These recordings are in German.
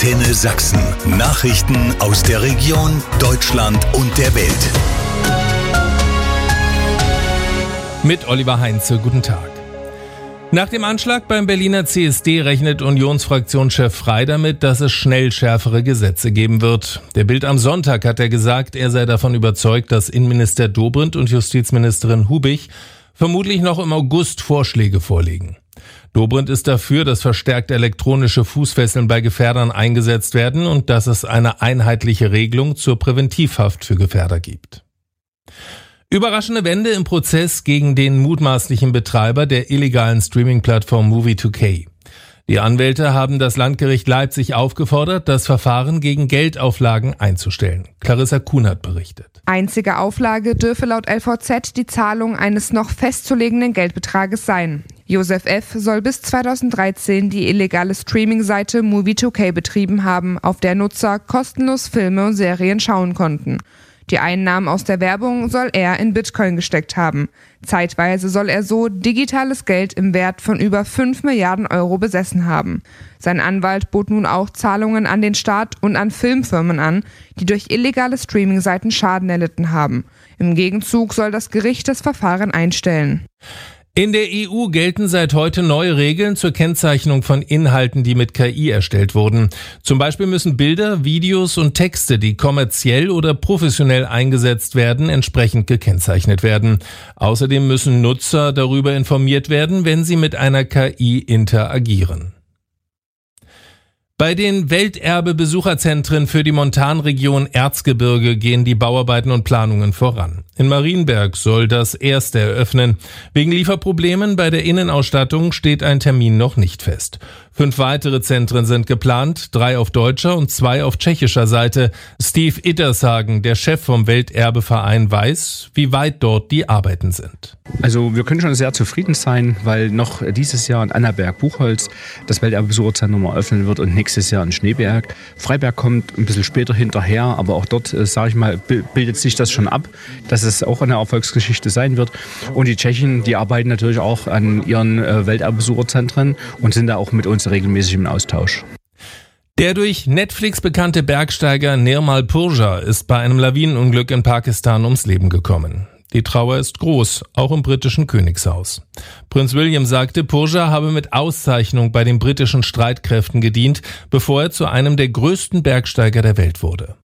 Antenne Sachsen. Nachrichten aus der Region, Deutschland und der Welt. Mit Oliver Heinze, guten Tag. Nach dem Anschlag beim Berliner CSD rechnet Unionsfraktionschef Frey damit, dass es schnell schärfere Gesetze geben wird. Der Bild am Sonntag hat er gesagt, er sei davon überzeugt, dass Innenminister Dobrindt und Justizministerin Hubig vermutlich noch im August Vorschläge vorlegen. Dobrindt ist dafür, dass verstärkt elektronische Fußfesseln bei Gefährdern eingesetzt werden und dass es eine einheitliche Regelung zur Präventivhaft für Gefährder gibt. Überraschende Wende im Prozess gegen den mutmaßlichen Betreiber der illegalen Streaming-Plattform Movie2K. Die Anwälte haben das Landgericht Leipzig aufgefordert, das Verfahren gegen Geldauflagen einzustellen. Clarissa Kunert berichtet. Einzige Auflage dürfe laut LVZ die Zahlung eines noch festzulegenden Geldbetrages sein. Josef F. soll bis 2013 die illegale Streaming-Seite Movie2K betrieben haben, auf der Nutzer kostenlos Filme und Serien schauen konnten. Die Einnahmen aus der Werbung soll er in Bitcoin gesteckt haben. Zeitweise soll er so digitales Geld im Wert von über 5 Milliarden Euro besessen haben. Sein Anwalt bot nun auch Zahlungen an den Staat und an Filmfirmen an, die durch illegale Streaming-Seiten Schaden erlitten haben. Im Gegenzug soll das Gericht das Verfahren einstellen. In der EU gelten seit heute neue Regeln zur Kennzeichnung von Inhalten, die mit KI erstellt wurden. Zum Beispiel müssen Bilder, Videos und Texte, die kommerziell oder professionell eingesetzt werden, entsprechend gekennzeichnet werden. Außerdem müssen Nutzer darüber informiert werden, wenn sie mit einer KI interagieren. Bei den Welterbe-Besucherzentren für die Montanregion Erzgebirge gehen die Bauarbeiten und Planungen voran. In Marienberg soll das erste eröffnen. Wegen Lieferproblemen bei der Innenausstattung steht ein Termin noch nicht fest. 5 weitere Zentren sind geplant, 3 auf deutscher und 2 auf tschechischer Seite. Steve Ittershagen, der Chef vom Welterbeverein, weiß, wie weit dort die Arbeiten sind. Also wir können schon sehr zufrieden sein, weil noch dieses Jahr in Annaberg-Buchholz das Welterbe-Besucherzentrum eröffnen wird und nächstes Jahr in Schneeberg. Freiberg kommt ein bisschen später hinterher, aber auch dort, sage ich mal, bildet sich das schon ab, dass es auch eine Erfolgsgeschichte sein wird. Und die Tschechen, die arbeiten natürlich auch an ihren Welterbe-Besucherzentren und sind da auch mit uns regelmäßig im Austausch. Der durch Netflix bekannte Bergsteiger Nirmal Purja ist bei einem Lawinenunglück in Pakistan ums Leben gekommen. Die Trauer ist groß, auch im britischen Königshaus. Prinz William sagte, Purja habe mit Auszeichnung bei den britischen Streitkräften gedient, bevor er zu einem der größten Bergsteiger der Welt wurde.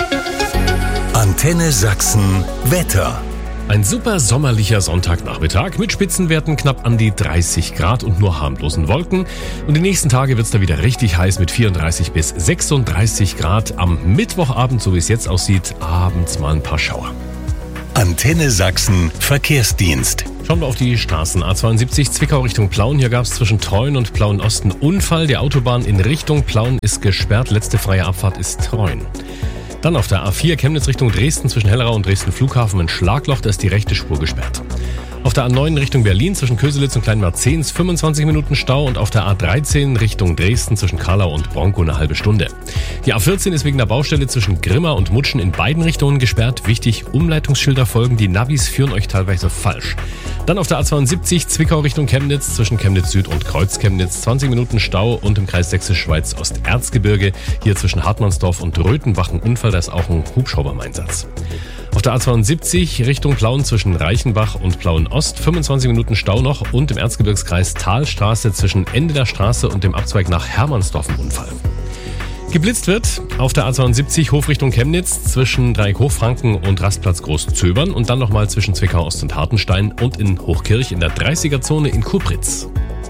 Antenne Sachsen Wetter. Ein super sommerlicher Sonntagnachmittag mit Spitzenwerten knapp an die 30 Grad und nur harmlosen Wolken. Und die nächsten Tage wird es da wieder richtig heiß mit 34 bis 36 Grad. Am Mittwochabend, so wie es jetzt aussieht, abends mal ein paar Schauer. Antenne Sachsen Verkehrsdienst. Schauen wir auf die Straßen. A72 Zwickau Richtung Plauen. Hier gab es zwischen Treuen und Plauen-Osten Unfall. Die Autobahn in Richtung Plauen ist gesperrt. Letzte freie Abfahrt ist Treuen. Dann auf der A4 Chemnitz Richtung Dresden zwischen Hellerau und Dresden Flughafen ein Schlagloch, da ist die rechte Spur gesperrt. Auf der A9 Richtung Berlin zwischen Köselitz und Kleinmarzens 25 Minuten Stau und auf der A13 Richtung Dresden zwischen Karlau und Bronkow eine halbe Stunde. Die A14 ist wegen der Baustelle zwischen Grimma und Mutschen in beiden Richtungen gesperrt. Wichtig, Umleitungsschilder folgen, die Navis führen euch teilweise falsch. Dann auf der A72 Zwickau Richtung Chemnitz zwischen Chemnitz Süd und Kreuzchemnitz 20 Minuten Stau und im Kreis Sächsisch-Schweiz Osterzgebirge hier zwischen Hartmannsdorf und Röthenbach ein Unfall, da ist auch ein Hubschrauber im Einsatz. Auf der A72 Richtung Plauen zwischen Reichenbach und Plauen-Ost 25 Minuten Stau noch und im Erzgebirgskreis Talstraße zwischen Ende der Straße und dem Abzweig nach Hermannsdorf ein Unfall. Geblitzt wird auf der A72 Hof Richtung Chemnitz zwischen Dreieck Hochfranken und Rastplatz Großzöbern und dann nochmal zwischen Zwickau Ost und Hartenstein und in Hochkirch in der 30er-Zone in Kupritz.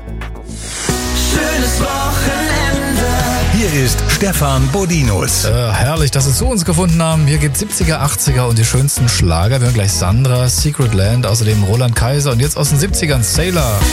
Schönes Wochenende. Hier ist Stefan Bodinus. Herrlich, dass Sie zu uns gefunden haben. Hier gibt's 70er, 80er und die schönsten Schlager. Wir hören gleich Sandra, Secret Land, außerdem Roland Kaiser und jetzt aus den 70ern Sailor.